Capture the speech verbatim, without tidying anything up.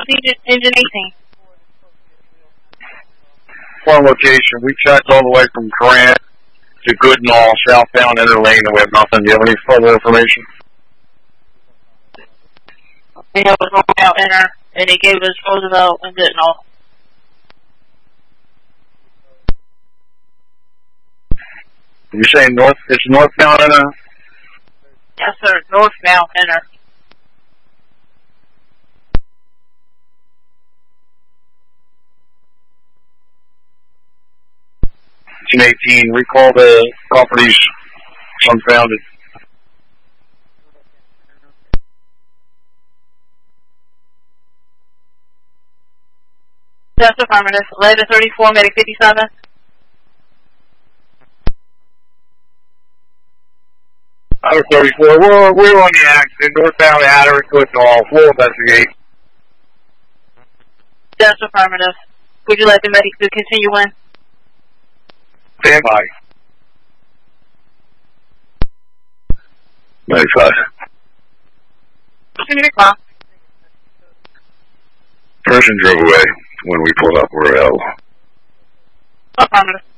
engine, engine eighteen. One location. We checked all the way from Grant to Goodnall, southbound inner lane, and we have nothing. Do you have any further information? We have a northbound inner, and he gave us Roosevelt and Goodnall. You're saying north? It's northbound inner? Yes, sir. Northbound inner. eighteen eighteen, recall the properties unfounded. That's affirmative. eleven thirty-four, medic fifty-seven. eleven thirty-four, we're, we're on the accident, northbound Hatter and Goodnall, we'll investigate. That's affirmative. Would you like the medics to continue in? Stand by. ninety-five. Continue to call. Person drove away. When we pulled up, we're L. Affirmative.